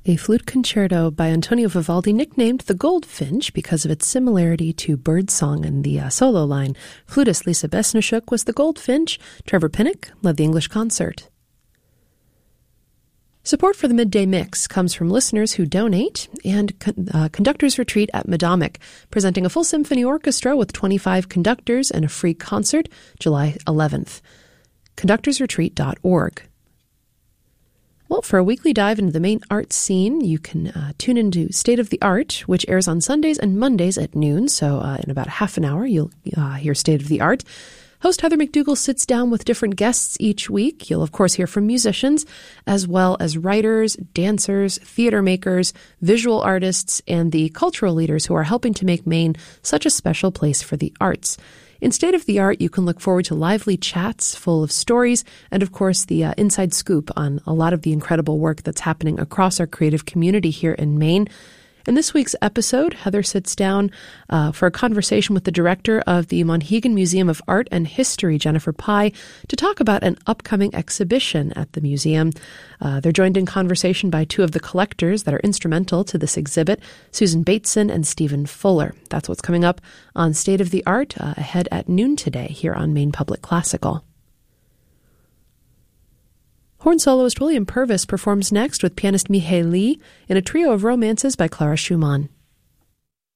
A flute concerto by Antonio Vivaldi, nicknamed the Goldfinch because of its similarity to birdsong in the solo line. Flutist Lisa Besnichuk was the Goldfinch. Trevor Pinnock led the English concert. Support for the Midday Mix comes from listeners who donate and Conductors Retreat at Medomik, presenting a full symphony orchestra with 25 conductors and a free concert, July 11th. conductorsretreat.org. Well, for a weekly dive into the Maine art scene, you can tune into State of the Art, which airs on Sundays and Mondays at noon. So in about half an hour, you'll hear State of the Art. Host Heather McDougall sits down with different guests each week. You'll, of course, hear from musicians, as well as writers, dancers, theater makers, visual artists, and the cultural leaders who are helping to make Maine such a special place for the arts. In State of the Art, you can look forward to lively chats full of stories and, of course, the inside scoop on a lot of the incredible work that's happening across our creative community here in Maine. In this week's episode, Heather sits down for a conversation with the director of the Monhegan Museum of Art and History, Jennifer Pye, to talk about an upcoming exhibition at the museum. They're joined in conversation by two of the collectors that are instrumental to this exhibit, Susan Bateson and Stephen Fuller. That's what's coming up on State of the Art ahead at noon today here on Maine Public Classical. Horn soloist William Purvis performs next with pianist Mihai Lee in a trio of romances by Clara Schumann.